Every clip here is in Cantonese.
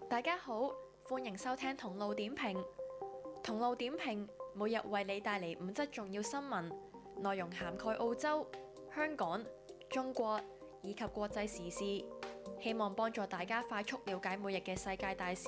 大家好，歡迎收聽同路點評。同路點評每日為你帶嚟5則重要新聞，內容涵蓋澳洲、香港、中國以及國際時事，希望幫助大家快速了解每日嘅世界大事。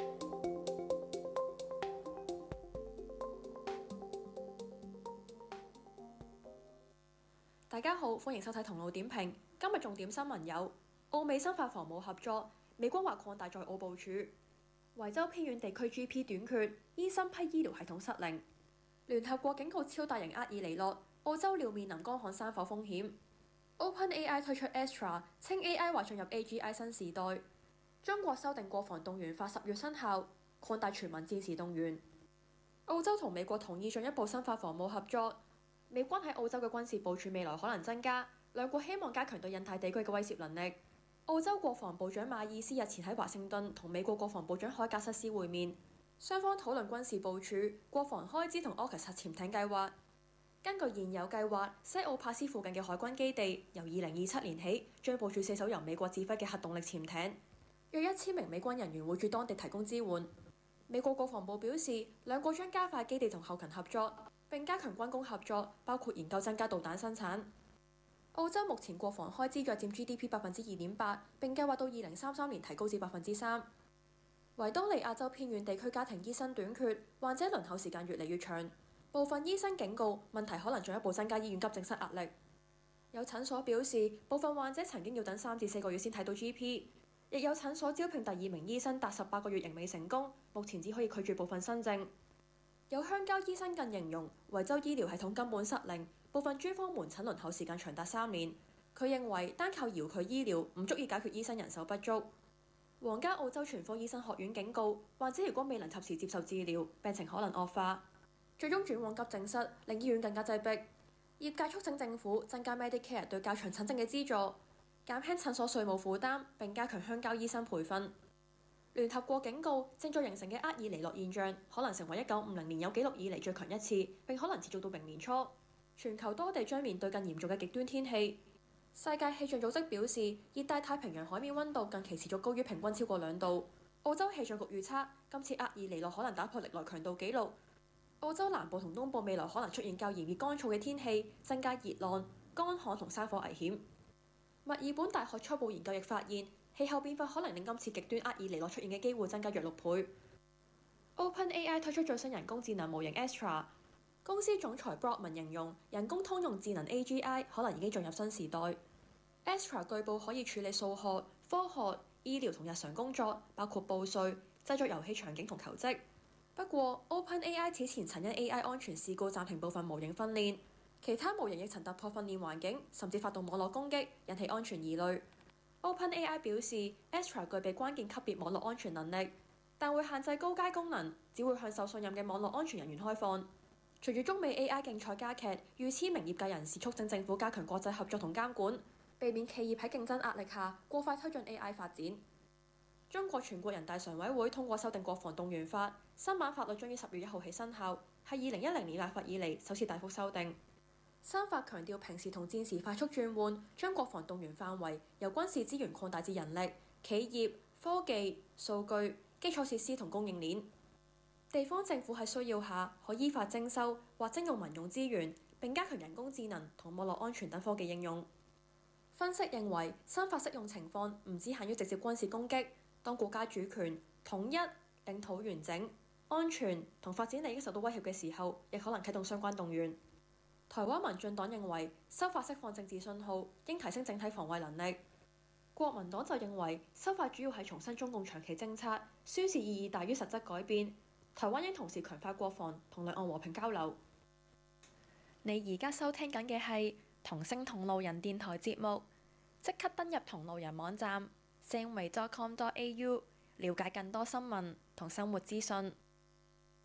大家好，歡迎收睇同路點評。今日重點新聞有：澳美深化防務合作，美軍或擴大在澳部署；維州偏遠地區 GP 短缺，醫生批醫療系統失靈；聯合國警告超大型厄爾尼諾，澳洲鳥面臨乾旱山火風險；OpenAI 推出 Astra， 稱 AI 或進入 AGI 新時代；中國修訂國防動員法10月生效，擴大全民戰時動員；澳洲同美國同意進一步深化防務合作。美軍喺澳洲嘅軍事部署未來可能增加，兩國希望加強對印太地區嘅威懾能力。澳洲國防部長馬爾斯日前喺華盛頓同美國國防部長海格瑟斯會面，雙方討論軍事部署、國防開支同 AUKUS 核潛艇計劃。根據現有計劃，西澳帕斯附近嘅海軍基地由2027年起將部署4艘由美國指揮嘅核動力潛艇，約1000名美軍人員會駐當地提供支援。美國國防部表示，兩國將加快基地同後勤合作，並加強軍工合作，包括研究增加導彈生產。澳洲目前國防開支約佔 GDP 2.8%，並計劃到2033年提高至3%。維多利亞州偏遠地區家庭醫生短缺，患者輪候時間越嚟越長。部分醫生警告，問題可能進一步增加醫院急症室壓力。有診所表示，部分患者曾經要等3至4個月先睇到 GP， 亦有診所招聘第2名醫生達18個月仍未成功，目前只可以拒絕部分新症。有鄉郊醫生更形容維州醫療系統根本失靈，部分專科門診輪候時間長達3年。佢認為單靠遙距醫療唔足以解決醫生人手不足。皇家澳洲全科醫生學院警告，患者如果未能及時接受治療，病情可能惡化，最終轉往急症室，令醫院更加擠迫。業界促請政府增加 Medicare 對較長診症嘅資助，減輕診所稅務負擔，並加強鄉郊醫生培訓。聯合國警告，正在形成嘅厄爾尼諾現象可能成為1950年有紀錄以嚟最強一次，並可能持續到明年初。全球多地將面對更嚴重嘅極端天氣。世界氣象組織表示，熱帶太平洋海面溫度近期持續高於平均超過2度。澳洲氣象局預測，今次厄爾尼諾可能打破歷來強度紀錄。澳洲南部同東部未來可能出現較炎熱乾燥嘅天氣，增加熱浪、乾旱同山火危險。墨爾本大學初步研究亦發現，氣候變化可能令今次極端厄爾尼諾出現嘅機會增加約6倍。OpenAI 推出最新人工智能模型 Astra， 公司總裁 Broadman 形容人工通用智能 AGI 可能已經進入新時代。Astra 據報可以處理數學、科學、醫療同日常工作，包括報稅、製作遊戲場景同求職。不過 OpenAI 此前曾因 AI 安全事故暫停部分模型訓練，其他模型亦曾突破訓練環境，甚至發動網絡攻擊，引起安全疑慮。OpenAI 表示 Astra 具備關鍵級別網絡安全能力，但會限制高階功能，只會向受信任嘅網絡安全人員開放。隨住中美 AI 競賽加劇，逾千名業界人士促請政府加強國際合作同監管，避免企業喺競爭壓力下過快推進 AI 發展。中國全國人大常委會通過修訂國防動員法，新版法律將於10月1號起生效，係2010年立法以嚟首次大幅修訂。新法強調平時同戰時快速轉換，將國防動員範圍由軍事資源擴大至人力、企業、科技、數據、基礎設施同供應鏈。地方政府喺需要下可依法徵收或徵用民用資源，並加強人工智能同網絡安全等科技應用。分析認為，新法適用情況唔只限於直接軍事攻擊，當國家主權、統一、領土完整、安全同發展利益受到威脅嘅時候，亦可能啟動相關動員。台灣民進黨認為修法釋放政治信號，應提升整體防衛能力。國民黨就認為修法主要係重申中共長期政策，宣示意義大於實質改變。台灣應同時強化國防同兩岸和平交流。你而家收聽緊嘅係同聲同路人電台節目，即刻登入同路人網站 samway.com.au， 了解更多新聞同生活資訊。